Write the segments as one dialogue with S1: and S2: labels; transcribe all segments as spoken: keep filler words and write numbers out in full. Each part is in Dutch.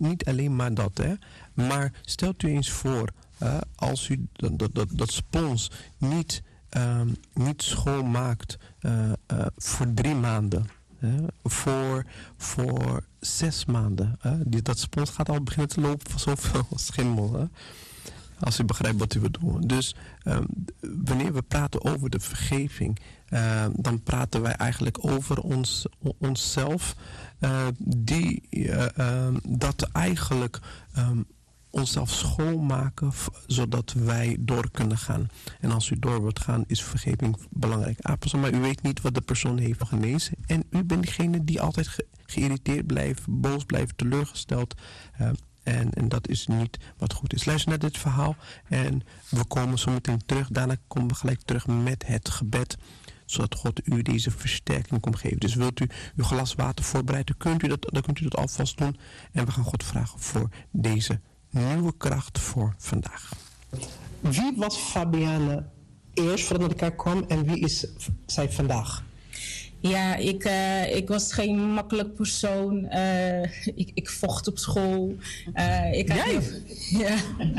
S1: niet alleen maar dat, hè. Maar stelt u eens voor, uh, als u dat, dat, dat, dat spons niet, um, niet schoonmaakt uh, uh, voor drie maanden. Uh, voor, voor zes maanden. Uh, die, dat spons gaat al beginnen te lopen van zoveel schimmel. Uh. Als u begrijpt wat u bedoelt. Dus um, wanneer we praten over de vergeving, uh, dan praten wij eigenlijk over ons, onszelf. Uh, die, uh, uh, dat eigenlijk um, onszelf schoonmaken, f- zodat wij door kunnen gaan. En als u door wilt gaan, is vergeving belangrijk. Ah, maar u weet niet wat de persoon heeft genezen. En u bent degene die altijd ge- geïrriteerd blijft, boos blijft, teleurgesteld. Uh, En, en dat is niet wat goed is. Luister naar dit verhaal en we komen zo meteen terug. Daarna komen we gelijk terug met het gebed, zodat God u deze versterking komt geven. Dus wilt u uw glas water voorbereiden, kunt u dat, dan kunt u dat alvast doen. En we gaan God vragen voor deze nieuwe kracht voor vandaag.
S2: Wie was Fabienne eerst voordat naar de kerk kwam en wie is zij vandaag?
S3: Ja, ik, uh, ik was geen makkelijk persoon. Uh, ik, ik vocht op school. Uh, ik had
S2: Jij?
S3: Heel, ja.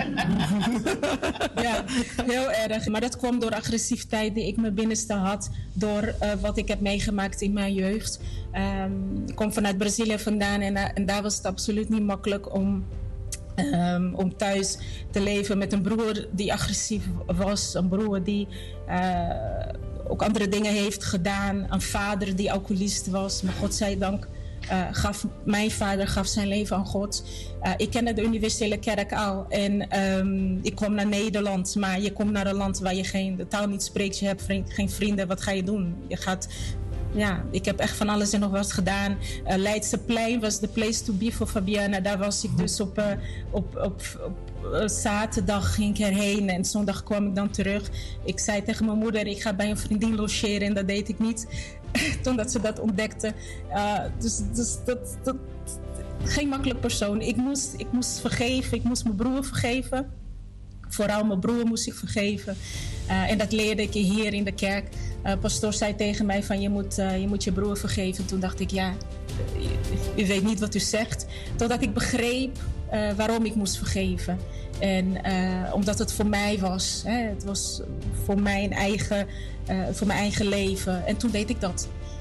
S3: Ja, heel erg. Maar dat kwam door agressiviteit die ik mijn binnenste had. Door uh, wat ik heb meegemaakt in mijn jeugd. Um, ik kom vanuit Brazilië vandaan en, uh, en daar was het absoluut niet makkelijk om... Um, om thuis te leven met een broer die agressief was. Een broer die uh, ook andere dingen heeft gedaan. Een vader die alcoholist was. Maar godzijdank uh, gaf mijn vader gaf zijn leven aan God. Uh, ik kende de universele kerk al. En um, ik kwam naar Nederland. Maar je komt naar een land waar je geen, de taal niet spreekt. Je hebt vriend, geen vrienden. Wat ga je doen? Je gaat... Ja, ik heb echt van alles en nog wat gedaan. Uh, Leidseplein was de place to be voor Fabienne. Daar was ik dus op, uh, op, op, op uh, zaterdag ging ik erheen en zondag kwam ik dan terug. Ik zei tegen mijn moeder, ik ga bij een vriendin logeren en dat deed ik niet. Totdat ze dat ontdekte. Uh, dus dus dat, dat, geen makkelijk persoon. Ik moest, ik moest vergeven, ik moest mijn broer vergeven. Vooral mijn broer moest ik vergeven. Uh, en dat leerde ik hier in de kerk. Uh, pastoor zei tegen mij van je moet, uh, je moet je broer vergeven. Toen dacht ik ja, u, u weet niet wat u zegt. Totdat ik begreep uh, waarom ik moest vergeven. En uh, omdat het voor mij was. Hè, het was voor mijn eigen, uh, voor mijn eigen leven. En toen deed ik dat.